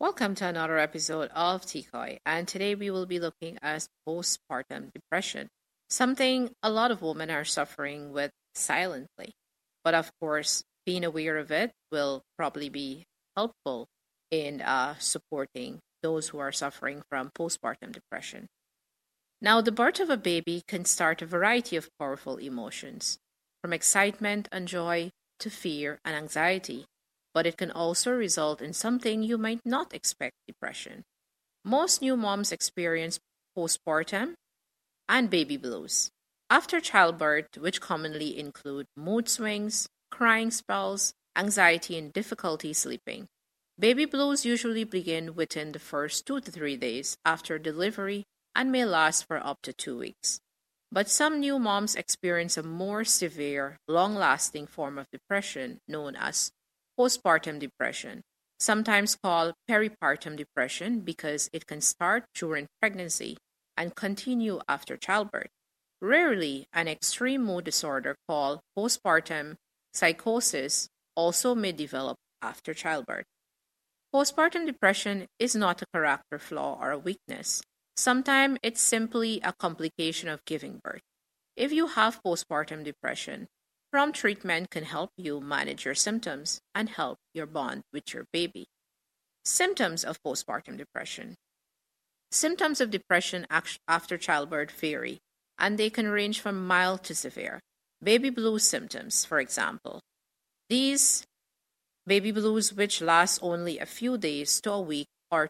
Welcome to another episode of Tikoi, and today we will be looking at postpartum depression, something a lot of women are suffering with silently. But of course, being aware of it will probably be helpful in supporting those who are suffering from postpartum depression. Now, the birth of a baby can start a variety of powerful emotions, from excitement and joy to fear and anxiety, but it can also result in something you might not expect depression. Most new moms experience postpartum and baby blues after childbirth, which commonly include mood swings, crying spells, anxiety, and difficulty sleeping. Baby blues usually begin within the first 2 to 3 days after delivery and may last for up to 2 weeks. But some new moms experience a more severe, long lasting form of depression known as postpartum depression, sometimes called peripartum depression because it can start during pregnancy and continue after childbirth. Rarely, an extreme mood disorder called postpartum psychosis also may develop after childbirth. Postpartum depression is not a character flaw or a weakness. Sometimes it's simply a complication of giving birth. If you have postpartum depression, prompt treatment can help you manage your symptoms and help your bond with your baby. Symptoms of postpartum depression. Symptoms of depression after childbirth vary, and they can range from mild to severe. Baby blues symptoms, for example. These baby blues, which last only a few days to a week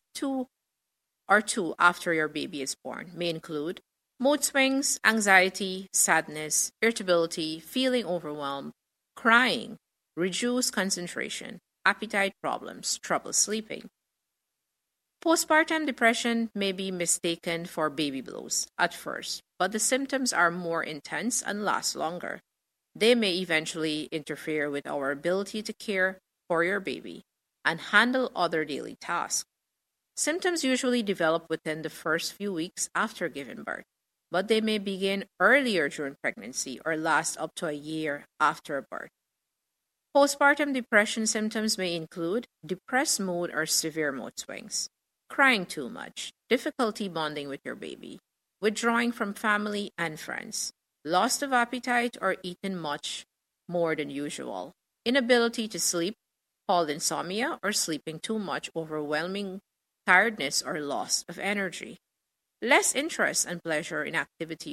or two after your baby is born, may include mood swings, anxiety, sadness, irritability, feeling overwhelmed, crying, reduced concentration, appetite problems, trouble sleeping. Postpartum depression may be mistaken for baby blues at first, but the symptoms are more intense and last longer. They may eventually interfere with our ability to care for your baby and handle other daily tasks. Symptoms usually develop within the first few weeks after giving birth, but they may begin earlier during pregnancy or last up to a year after birth. Postpartum depression symptoms may include depressed mood or severe mood swings, crying too much, difficulty bonding with your baby, withdrawing from family and friends, loss of appetite or eating much more than usual, inability to sleep, called insomnia, or sleeping too much, overwhelming tiredness or loss of energy, less interest and pleasure in activities